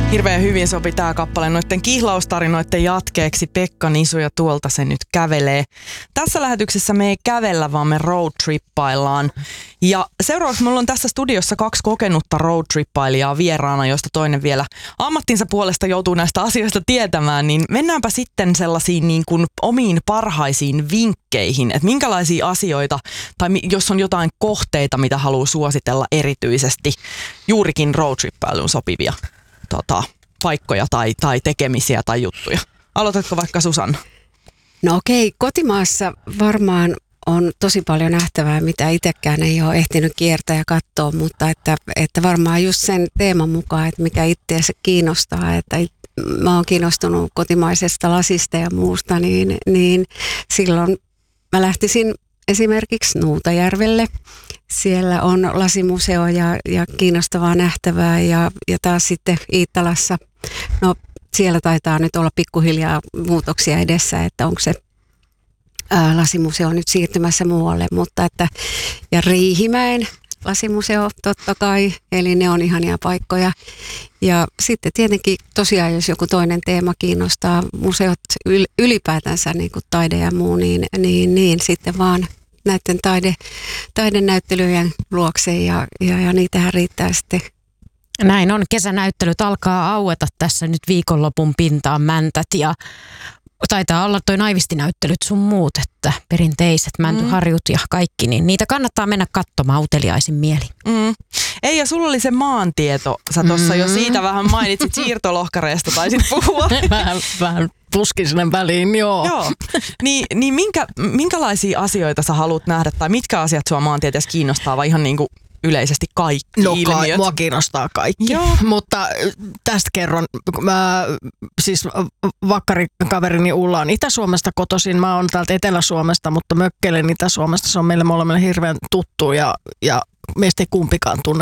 Hirveän hyvin sopi tää kappale noitten kihlaustarinoiden jatkeeksi. Pekka Nisu ja tuolta se nyt kävelee. Tässä lähetyksessä me ei kävellä, vaan me roadtrippaillaan. Ja seuraavaksi mulla on tässä studiossa 2 kokenutta roadtrippailijaa vieraana, joista toinen vielä ammattinsa puolesta joutuu näistä asioista tietämään. Niin mennäänpä sitten sellaisiin niin kuin omiin parhaisiin vinkkeihin, että minkälaisia asioita, tai jos on jotain kohteita, mitä haluaa suositella erityisesti juurikin roadtrippailuun sopivia paikkoja tai tekemisiä tai juttuja. Aloitatko vaikka Susanna? No okei, kotimaassa varmaan on tosi paljon nähtävää, mitä itsekään ei ole ehtinyt kiertää ja katsoa, mutta että varmaan just sen teeman mukaan, että mikä itseänsä kiinnostaa, että mä oon kiinnostunut kotimaisesta lasista ja muusta, niin silloin mä lähtisin esimerkiksi Nuutajärvelle. Siellä on lasimuseo ja kiinnostavaa nähtävää ja taas sitten Iittalassa, no siellä taitaa nyt olla pikkuhiljaa muutoksia edessä, että onko se lasimuseo nyt siirtymässä muualle, mutta ja Riihimäen lasimuseo totta kai, eli ne on ihania paikkoja. Ja sitten tietenkin tosiaan, jos joku toinen teema kiinnostaa, museot ylipäätänsä niin kuin taide ja muu, niin sitten vaan näiden taidenäyttelyjen luokse ja niitähän riittää sitten. Näin on. Kesänäyttelyt alkaa aueta tässä nyt viikonlopun pintaan mäntät ja taitaa olla toi naivistinäyttelyt sun muut, että perinteiset mäntyharjut ja kaikki, niin niitä kannattaa mennä katsomaan uteliaisin mieli. Ei, ja sulla oli se maantieto. Sä tuossa jo siitä vähän mainitsit siirtolohkareesta, taisit puhua. Vähän puskin sinne väliin, joo. Joo. Niin minkälaisia asioita sä haluat nähdä, tai mitkä asiat sua maantieteessä kiinnostaa, vai ihan niin kuin yleisesti kaikki ilmiöt? Mua kiinnostaa kaikki, joo. Mutta tästä kerron. Mä, siis vakkarikaverini Ulla on Itä-Suomesta kotoisin, mä oon täältä Etelä-Suomesta, mutta mökkeilen Itä-Suomesta. Se on meille molemmille hirveän tuttu ja meistä ei kumpikaan tunne